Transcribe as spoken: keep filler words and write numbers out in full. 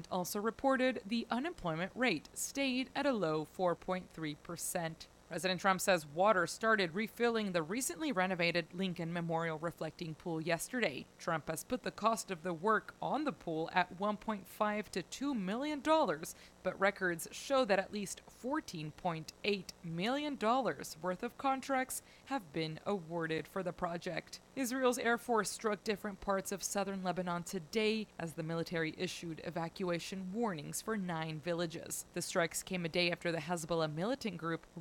also reported the unemployment rate stayed at a low four point three percent. President Trump says water started refilling the recently renovated Lincoln Memorial Reflecting Pool yesterday. Trump has put the cost of the work on the pool at one point five to two million dollars, but records show that at least fourteen point eight million dollars worth of contracts have been awarded for the project. Israel's Air Force struck different parts of southern Lebanon today as the military issued evacuation warnings for nine villages. The strikes came a day after the Hezbollah militant group